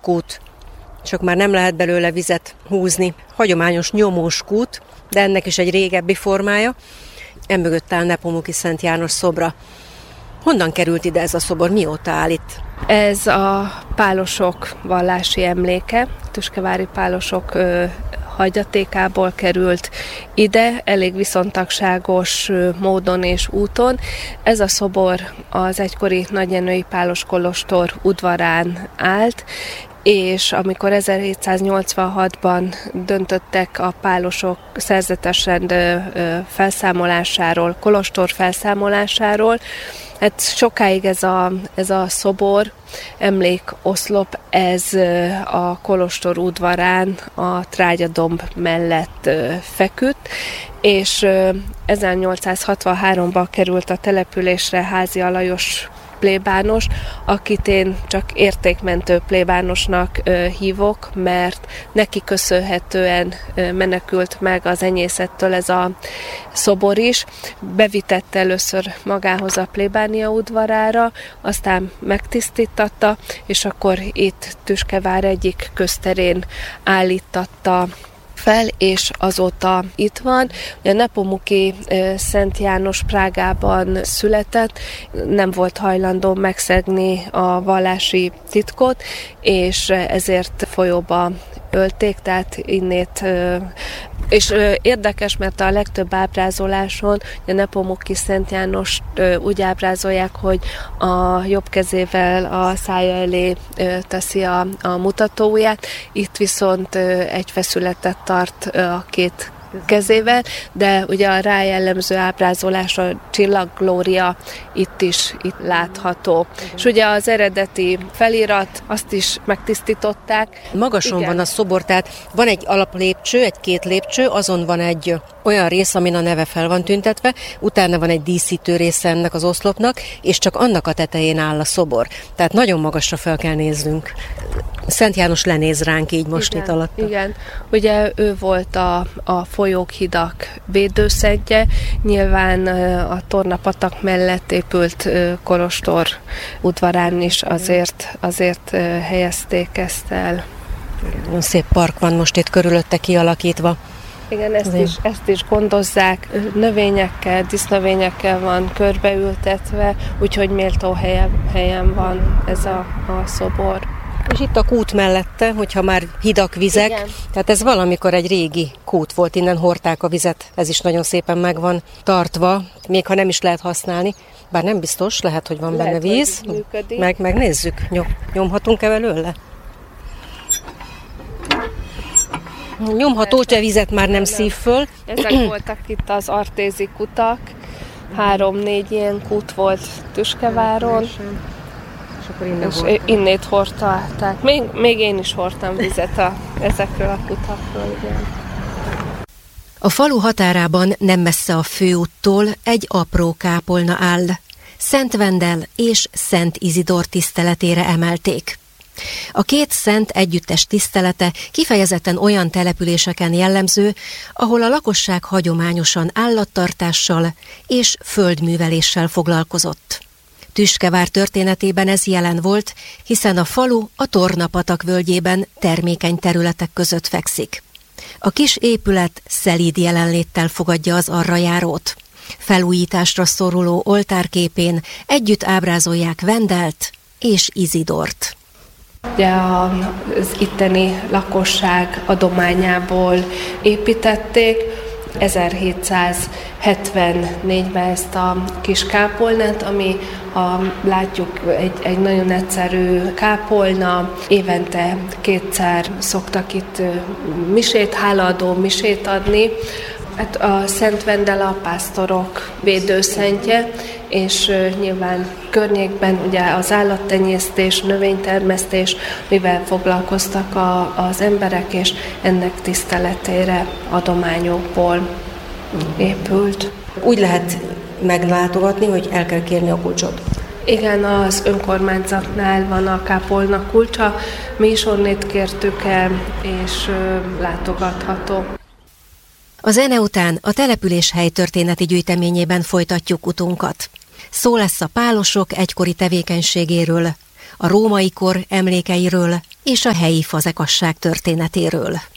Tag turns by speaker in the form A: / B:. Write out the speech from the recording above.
A: kút, csak már nem lehet belőle vizet húzni. Hagyományos nyomós kút, de ennek is egy régebbi formája. Emögött áll Nepomuki Szent János szobra. Honnan került ide ez a szobor? Mióta áll itt?
B: Ez a pálosok vallási emléke, tüskevári pálosok hagyatékából került ide, elég viszontagságos módon és úton. Ez a szobor az egykori nagyjenői pálos kolostor udvarán állt, és amikor 1786-ban döntöttek a pálosok szerzetes rend felszámolásáról, kolostor felszámolásáról, hát sokáig ez a szobor, emlékoszlop, ez a kolostor udvarán a trágyadomb mellett feküdt, és 1863-ban került a településre Házi Alajos plébános, akit én csak értékmentő plébánosnak hívok, mert neki köszönhetően menekült meg az enyészettől ez a szobor is. Bevitette először magához a plébánia udvarára, aztán megtisztítatta, és akkor itt Tüskevár egyik közterén állítatta fel, és azóta itt van. A Nepomuki Szent János Prágában született, nem volt hajlandó megszegni a vallási titkot, és ezért folyóba ölték, tehát innét. És érdekes, mert a legtöbb ábrázoláson a Nepomuki Szent Jánost úgy ábrázolják, hogy a jobb kezével a szája elé teszi a mutatóujját, itt viszont egy feszületet tart a két kezével, de ugye a rá jellemző ábrázolás, a csillagglória itt látható. És ugye az eredeti felirat, azt is megtisztították.
A: Magason van a szobor, tehát van egy alaplépcső, egy-két lépcső, azon van egy olyan rész, amin a neve fel van tüntetve, utána van egy díszítő része ennek az oszlopnak, és csak annak a tetején áll a szobor. Tehát nagyon magasra fel kell néznünk. Szent János lenéz ránk így most itt alatt.
B: Igen, ugye ő volt a folyók, hidak védőszentje, nyilván a Tornapatak mellett épült kolostor udvarán is azért helyezték el.
A: Nagyon szép park van most itt körülötte kialakítva.
B: Igen, ezt is gondozzák, növényekkel, dísznövényekkel van körbeültetve, úgyhogy méltó helyen van ez a szobor.
A: És itt a kút mellette, hogyha már hidak, vizek, igen. Tehát ez valamikor egy régi kút volt, innen hordták a vizet, ez is nagyon szépen meg van tartva, még ha nem is lehet használni, bár nem biztos, lehet, hogy van benne víz, megnézzük, nyomhatunk-e belőle? Nyomható, hogy a vizet már nem szív föl.
B: Ezek voltak itt az artézi kutak, 3-4 ilyen kút volt Tüskeváron, és innét hordták. Még én is hordtam vizet ezekről a kutakról. Igen.
A: A falu határában nem messze a főúttól egy apró kápolna áll. Szent Vendel és Szent Izidor tiszteletére emelték. A két szent együttes tisztelete kifejezetten olyan településeken jellemző, ahol a lakosság hagyományosan állattartással és földműveléssel foglalkozott. Tüskevár történetében ez jelen volt, hiszen a falu a Tornapatak völgyében termékeny területek között fekszik. A kis épület szelíd jelenléttel fogadja az arra járót. Felújításra szoruló oltárképén együtt ábrázolják Vendelt és Izidort.
B: Ugye az itteni lakosság adományából építették, 1774-ben ezt a kis kápolnát, ami, ha látjuk, egy nagyon egyszerű kápolna, évente 2-szer szoktak itt hálaadó misét adni. Hát a Szent Vendel a pásztorok védőszentje, és nyilván környékben ugye az állattenyésztés, növénytermesztés, mivel foglalkoztak az emberek, és ennek tiszteletére adományokból épült.
A: Úgy lehet meglátogatni, hogy el kell kérni a kulcsot.
B: Igen, az önkormányzatnál van a kápolna kulcsa, mi is onnét kértük el, és látogatható.
A: A zene után a település helytörténeti gyűjteményében folytatjuk utunkat. Szó lesz a pálosok egykori tevékenységéről, a római kor emlékeiről és a helyi fazekasság történetéről.